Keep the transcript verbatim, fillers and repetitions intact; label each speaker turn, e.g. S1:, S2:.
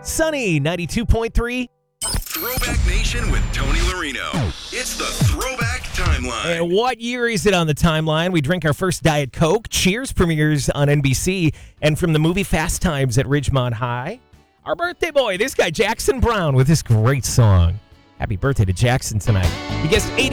S1: Sunny, ninety-two point three.
S2: Throwback Nation with Tony Marino. It's the Throwback Timeline.
S1: And what year is it on the timeline? We drink our first Diet Coke. Cheers premieres on N B C. And from the movie Fast Times at Ridgemont High, our birthday boy, this guy, Jackson Brown, with this great song. Happy birthday to Jackson tonight. He gets eighty